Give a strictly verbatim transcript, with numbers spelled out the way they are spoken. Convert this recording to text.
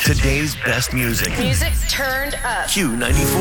Today's best music. Music turned up. Q ninety-four.